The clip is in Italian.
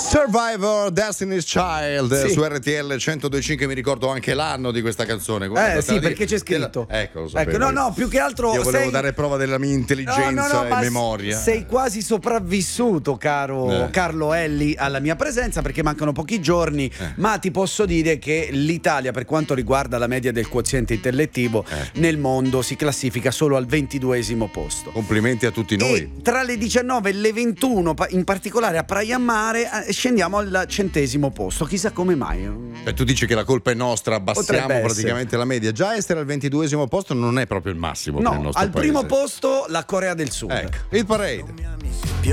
Survivor, Destiny's Child, Sì. su RTL 102.5. Mi ricordo anche l'anno di questa canzone. Guarda, Sì, perché c'è scritto. Ecco, lo sapevo. Ecco, no, più che altro Io volevo sei... dare prova della mia intelligenza ma e memoria. sei quasi sopravvissuto, caro Carlo Elli, alla mia presenza, perché mancano pochi giorni, ma ti posso dire che l'Italia, per quanto riguarda la media del quoziente intellettivo, nel mondo si classifica solo al 22esimo posto. Complimenti a tutti noi. E tra le 19 e le 21, in particolare a Praia Mare, scendiamo al 100° posto. Chissà come mai. Cioè, tu dici che la colpa è nostra, abbassiamo Potrebbe praticamente essere. la media. Già essere al 22esimo posto non è proprio il massimo per il No, nostro al paese. primo posto la Corea del Sud. Ecco, il Parade.